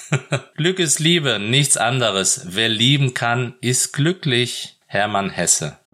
Glück ist Liebe, nichts anderes. Wer lieben kann, ist glücklich. Hermann Hesse.